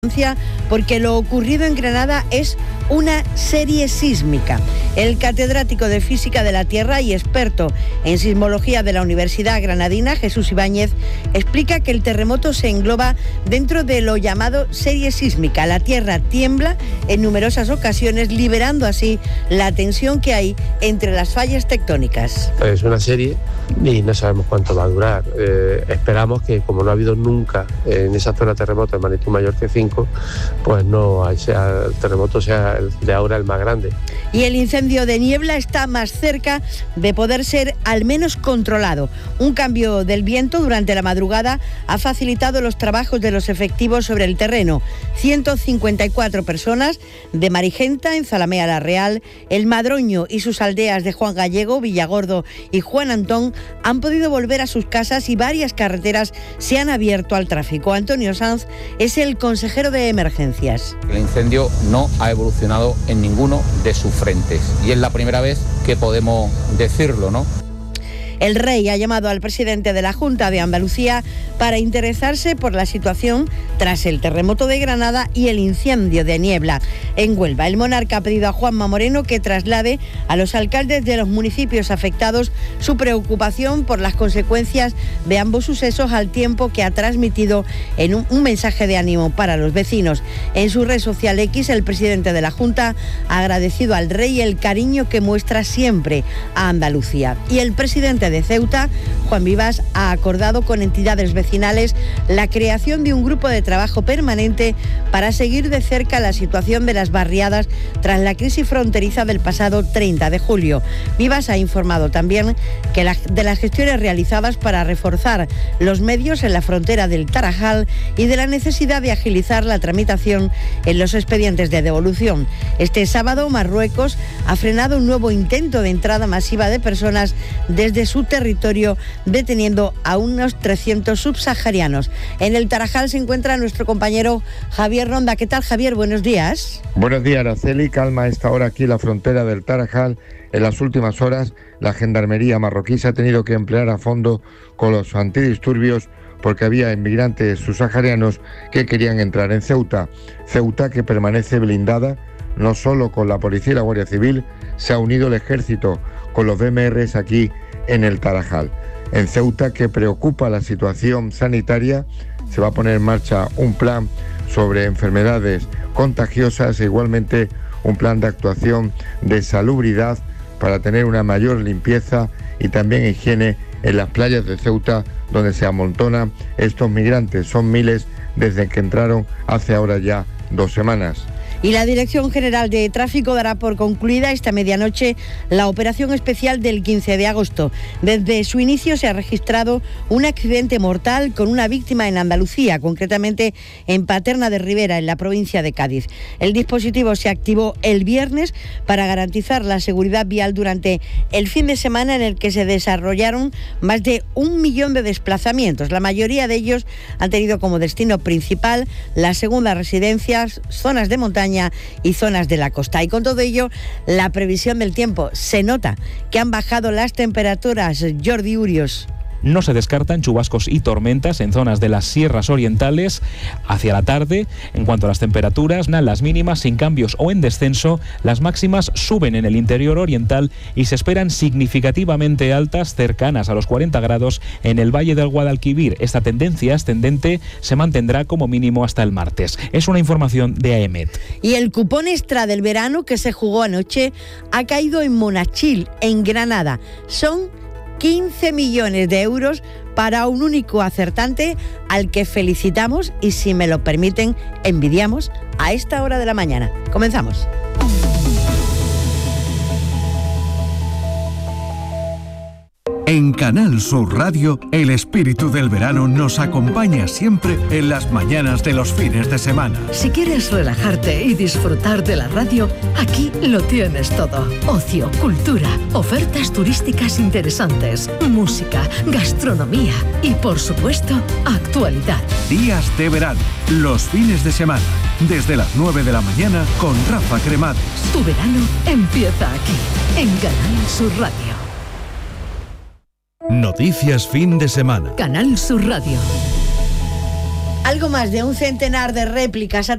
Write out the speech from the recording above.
porque lo ocurrido en Granada es una serie sísmica. El catedrático de Física de la Tierra y experto en sismología de la Universidad Granadina, Jesús Ibáñez, explica que el terremoto se engloba dentro de lo llamado serie sísmica. La Tierra tiembla en numerosas ocasiones, liberando así la tensión que hay entre las fallas tectónicas. Es una serie y no sabemos cuánto va a durar. Esperamos que, como no ha habido nunca en esa zona terremoto de magnitud mayor que 5, pues no sea, el terremoto sea el de ahora el más grande. Y el incendio de Niebla está más cerca de poder ser al menos controlado. Un cambio del viento durante la madrugada ha facilitado los trabajos de los efectivos sobre el terreno. 154 personas de Marigenta, en Zalamea la Real, El Madroño y sus aldeas de Juan Gallego, Villagordo y Juan Antón han podido volver a sus casas y varias carreteras se han abierto al tráfico. Antonio Sanz es el consejero de emergencias. El incendio no ha evolucionado en ninguno de sus frentes y es la primera vez que podemos decirlo, ¿no? El Rey ha llamado al presidente de la Junta de Andalucía para interesarse por la situación tras el terremoto de Granada y el incendio de Niebla. En Huelva, el monarca ha pedido a Juanma Moreno que traslade a los alcaldes de los municipios afectados su preocupación por las consecuencias de ambos sucesos, al tiempo que ha transmitido en un mensaje de ánimo para los vecinos. En su red social X, el presidente de la Junta ha agradecido al Rey el cariño que muestra siempre a Andalucía. Y el presidente de Ceuta, Juan Vivas, ha acordado con entidades vecinales la creación de un grupo de trabajo permanente para seguir de cerca la situación de las barriadas tras la crisis fronteriza del pasado 30 de julio. Vivas ha informado también que de las gestiones realizadas para reforzar los medios en la frontera del Tarajal y de la necesidad de agilizar la tramitación en los expedientes de devolución. Este sábado, Marruecos ha frenado un nuevo intento de entrada masiva de personas desde su territorio, deteniendo a unos 300 subsaharianos. En el Tarajal se encuentra nuestro compañero Javier Ronda. ¿Qué tal, Javier? Buenos días. Buenos días, Araceli. Calma a esta hora aquí la frontera del Tarajal. En las últimas horas, la gendarmería marroquí se ha tenido que emplear a fondo con los antidisturbios porque había inmigrantes subsaharianos que querían entrar en Ceuta. Ceuta, que permanece blindada, no solo con la policía y la Guardia Civil, se ha unido el ejército con los BMRs aquí en el Tarajal. En Ceuta, que preocupa la situación sanitaria, se va a poner en marcha un plan sobre enfermedades contagiosas e igualmente un plan de actuación de salubridad para tener una mayor limpieza y también higiene en las playas de Ceuta, donde se amontonan estos migrantes. Son miles desde que entraron hace ahora ya 2 semanas. Y la Dirección General de Tráfico dará por concluida esta medianoche la operación especial del 15 de agosto. Desde su inicio se ha registrado un accidente mortal con una víctima en Andalucía, concretamente en Paterna de Ribera, en la provincia de Cádiz. El dispositivo se activó el viernes para garantizar la seguridad vial durante el fin de semana, en el que se desarrollaron más de 1 millón de desplazamientos. La mayoría de ellos han tenido como destino principal las segundas residencias, zonas de montaña y zonas de la costa. Y con todo ello, la previsión del tiempo. Se nota que han bajado las temperaturas. Jordi Urios. No se descartan chubascos y tormentas en zonas de las sierras orientales hacia la tarde. En cuanto a las temperaturas, las mínimas sin cambios o en descenso, las máximas suben en el interior oriental y se esperan significativamente altas, cercanas a los 40 grados en el Valle del Guadalquivir. Esta tendencia ascendente se mantendrá como mínimo hasta el martes. Es una información de AEMET. Y el cupón extra del verano que se jugó anoche ha caído en Monachil, en Granada. Son 15 millones de euros para un único acertante, al que felicitamos y, si me lo permiten, envidiamos a esta hora de la mañana. Comenzamos. En Canal Sur Radio, el espíritu del verano nos acompaña siempre en las mañanas de los fines de semana. Si quieres relajarte y disfrutar de la radio, aquí lo tienes todo. Ocio, cultura, ofertas turísticas interesantes, música, gastronomía y, por supuesto, actualidad. Días de verano, los fines de semana, desde las 9 de la mañana con Rafa Cremades. Tu verano empieza aquí, en Canal Sur Radio. Noticias fin de semana. Canal Sur Radio. Algo más de un centenar de réplicas a